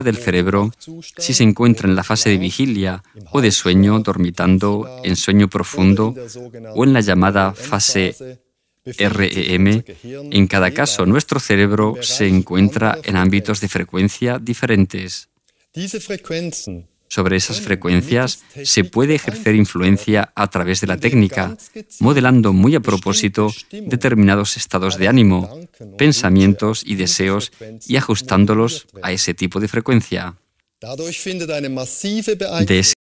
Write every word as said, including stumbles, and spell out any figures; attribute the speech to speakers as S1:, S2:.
S1: del cerebro si se encuentra en la fase de vigilia o de sueño, dormitando, en sueño profundo o en la llamada fase R E M. En cada caso, nuestro cerebro se encuentra en ámbitos de frecuencia diferentes. Sobre esas frecuencias se puede ejercer influencia a través de la técnica, modelando muy a propósito determinados estados de ánimo, pensamientos y deseos y ajustándolos a ese tipo de frecuencia. De ese